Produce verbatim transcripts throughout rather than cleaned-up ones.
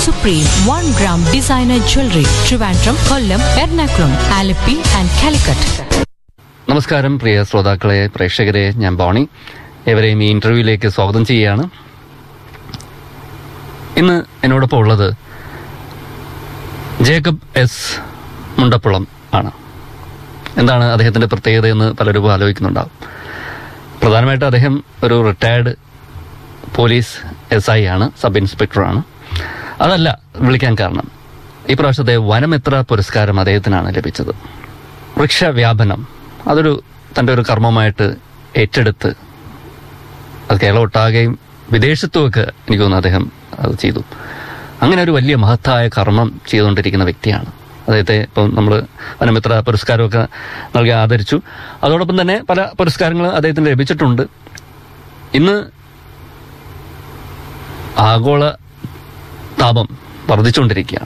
Supreme one gram designer jewelry. Trivandrum, Kollam, Ernakulam, Alippi and Calicut. നമസ്കാരം പ്രിയ ശ്രോതാക്കളെ, പ്രേക്ഷകരെ, ഞാൻ ബോണി. ഏവരെയും ഈ ഇന്റർവ്യൂയിലേക്ക് സ്വാഗതം ചെയ്യുകയാണ്. ഇന്ന് എന്നോടൊപ്പം ഉള്ളത് ജേക്കബ് എസ് മുണ്ടപ്പുളം ആണ്. എന്താണ് അദ്ദേഹത്തിന്റെ പ്രത്യേകത എന്ന് പലരും ആലോചിക്കുന്നുണ്ടാവും. പ്രധാനമായിട്ട് അദ്ദേഹം ഒരു റിട്ടയർഡ് പോലീസ് എസ് ഐ ആണ്, സബ് ഇൻസ്പെക്ടറാണ്. അതല്ല വിളിക്കാൻ കാരണം, ഈ പ്രാവശ്യത്തെ വനമിത്ര പുരസ്കാരം അദ്ദേഹത്തിനാണ് ലഭിച്ചത്. വൃക്ഷവ്യാപനം അതൊരു തൻ്റെ ഒരു കർമ്മമായിട്ട് ഏറ്റെടുത്ത് അത് കേരളം ഒട്ടാകെയും വിദേശത്തുമൊക്കെ എനിക്ക് തോന്നുന്നു അദ്ദേഹം അത് ചെയ്തു. അങ്ങനെ ഒരു വലിയ മഹത്തായ കർമ്മം ചെയ്തുകൊണ്ടിരിക്കുന്ന വ്യക്തിയാണ്. അദ്ദേഹത്തെ ഇപ്പം നമ്മൾ വനമിത്ര പുരസ്കാരമൊക്കെ നൽകി ആദരിച്ചു. അതോടൊപ്പം തന്നെ പല പുരസ്കാരങ്ങളും അദ്ദേഹത്തിന് ലഭിച്ചിട്ടുണ്ട്. ഇന്ന് ആഗോള താപം വർദ്ധിച്ചുകൊണ്ടിരിക്കുകയാണ്.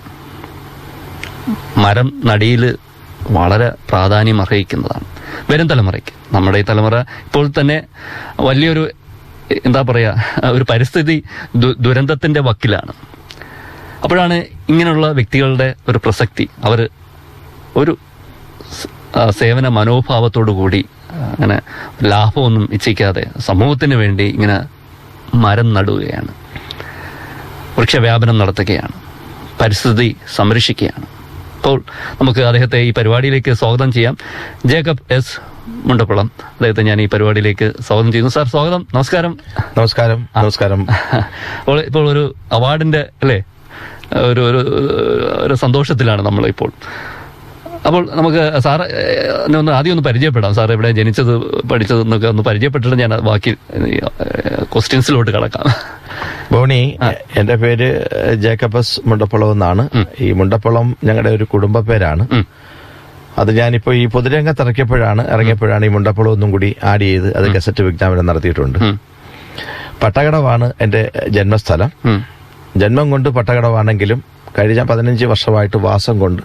മരം നടിയിൽ വളരെ പ്രാധാന്യം അർഹിക്കുന്നതാണ് വരും തലമുറയ്ക്ക്. നമ്മുടെ ഈ തലമുറ ഇപ്പോൾ തന്നെ വലിയൊരു എന്താ പറയുക ഒരു പരിസ്ഥിതി ദുരന്തത്തിന്റെ വക്കിലാണ്. അപ്പോഴാണ് ഇങ്ങനെയുള്ള വ്യക്തികളുടെ ഒരു പ്രസക്തി. അവർ ഒരു സേവന മനോഭാവത്തോടു കൂടി അങ്ങനെ ലാഭമൊന്നും ഇച്ഛിക്കാതെ സമൂഹത്തിന് വേണ്ടി ഇങ്ങനെ മരം നടുകയാണ്, വൃക്ഷവ്യാപനം നടത്തുകയാണ്, പരിസ്ഥിതി സംരക്ഷിക്കുകയാണ്. അപ്പോൾ നമുക്ക് അദ്ദേഹത്തെ ഈ പരിപാടിയിലേക്ക് സ്വാഗതം ചെയ്യാം. ജേക്കബ് എസ് മുണ്ടപ്പുളം, അദ്ദേഹത്തെ ഞാൻ ഈ പരിപാടിയിലേക്ക് സ്വാഗതം ചെയ്യുന്നു. സാർ സ്വാഗതം. നമസ്കാരം. നമസ്കാരം. നമസ്കാരം. അപ്പോൾ ഇപ്പോൾ ഒരു അവാർഡിന്റെ അല്ലേ ഒരു ഒരു സന്തോഷത്തിലാണ് നമ്മളിപ്പോൾ. അപ്പോൾ നമുക്ക് സാറ് ഒന്ന് ആദ്യം ഒന്ന് പരിചയപ്പെടാം. സാർ ഇവിടെ ജനിച്ചത് പഠിച്ചത് എന്നൊക്കെ ഒന്ന് പരിചയപ്പെട്ടിട്ട് ഞാൻ ബാക്കി ക്വസ്റ്റ്യൻസിലോട്ട് കിടക്കാം. ബോണി, എന്റെ പേര് ജേക്കബ് എസ് മുണ്ടപ്പുളം എന്നാണ്. ഈ മുണ്ടപ്പുളം ഞങ്ങളുടെ ഒരു കുടുംബ പേരാണ്. അത് ഞാനിപ്പോ ഈ പൊതുരംഗത്ത് ഇറക്കിയപ്പോഴാണ് ഇറങ്ങിയപ്പോഴാണ് ഈ മുണ്ടപ്പുളം ഒന്നും കൂടി ആഡ് ചെയ്ത് അത് ഗസറ്റ് വിജ്ഞാപനം നടത്തിയിട്ടുണ്ട്. പട്ടകടവാണ് എന്റെ ജന്മസ്ഥലം. ജന്മം കൊണ്ട് പട്ടകടവാണെങ്കിലും കഴിഞ്ഞ പതിനഞ്ച് വർഷമായിട്ട് വാസം കൊണ്ട്